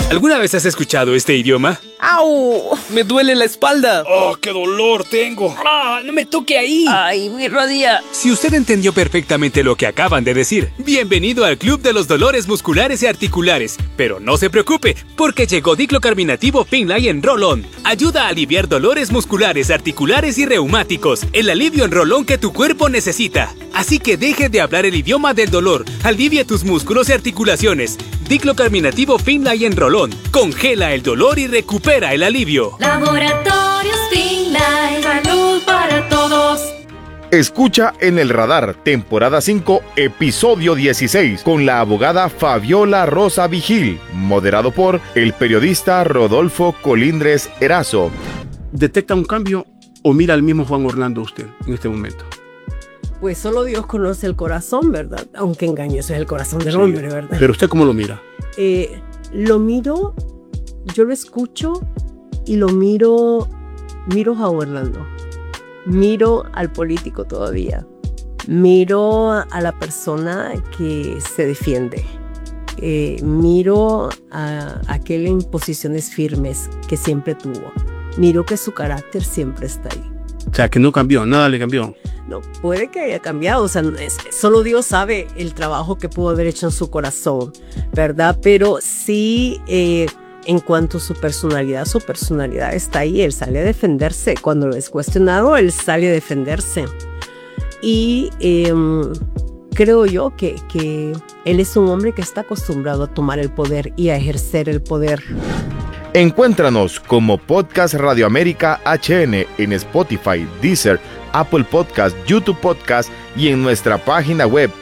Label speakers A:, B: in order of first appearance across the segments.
A: ¿Alguna vez has escuchado este idioma?
B: ¡Au! ¡Me duele la espalda!
A: ¡Oh, qué dolor tengo!
B: ¡Ah, no me toque ahí!
C: ¡Ay, mi rodilla!
A: Si usted entendió perfectamente lo que acaban de decir, bienvenido al Club de los Dolores Musculares y Articulares. Pero no se preocupe, porque llegó diclocarbinativo Finlay en Roll-On. Ayuda a aliviar dolores musculares, articulares y reumáticos. El alivio en Roll-On que tu cuerpo necesita. Así que deje de hablar el idioma del dolor. Alivia tus músculos y articulaciones. Diclocarbinativo Finlay en Roll-On. Congela el dolor y recupera el alivio.
D: Laboratorios Finlay, salud para todos.
E: Escucha En el Radar, temporada 5, episodio 16, con la abogada Fabiola Rosa Vigil, moderado por el periodista Rodolfo Colindres Erazo.
F: ¿Detecta un cambio o mira al mismo Juan Orlando usted en este momento?
C: Pues solo Dios conoce el corazón, ¿verdad? Aunque engañoso es el corazón del hombre, ¿verdad?
F: Pero ¿usted cómo lo mira?
C: Lo miro, yo lo escucho y lo miro a Orlando. Miro al político todavía. Miro a la persona que se defiende. Miro a aquel en posiciones firmes que siempre tuvo. Miro que su carácter siempre está ahí.
F: O sea, que no cambió, nada le cambió.
C: No, puede que haya cambiado, o sea, solo Dios sabe el trabajo que pudo haber hecho en su corazón, ¿verdad? Pero sí, en cuanto a su personalidad está ahí, él sale a defenderse. Cuando lo es cuestionado, él sale a defenderse. Y creo yo que él es un hombre que está acostumbrado a tomar el poder y a ejercer el poder.
E: Encuéntranos como Podcast Radio América HN en Spotify, Deezer, Apple Podcast, YouTube Podcast y en nuestra página web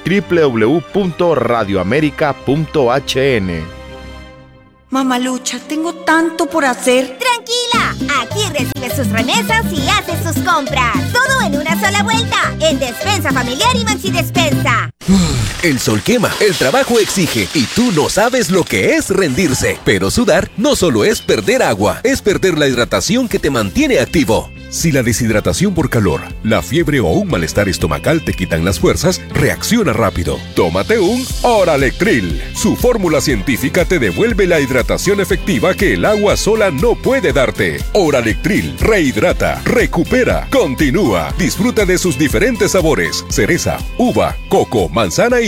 E: www.radioamerica.hn.
G: Mamalucha, tengo tanto por hacer.
H: ¡Tranquila! Aquí recibe sus remesas y hace sus compras. Todo en una sola vuelta. En Despensa Familiar y Maxi Despensa.
I: El sol quema, el trabajo exige y tú no sabes lo que es rendirse. Pero sudar no solo es perder agua, es perder la hidratación que te mantiene activo. Si la deshidratación por calor, la fiebre o un malestar estomacal te quitan las fuerzas, reacciona rápido. Tómate un Oralectril. Su fórmula científica te devuelve la hidratación efectiva que el agua sola no puede darte. Oralectril rehidrata, recupera, continúa. Disfruta de sus diferentes sabores: cereza, uva, coco, manzana y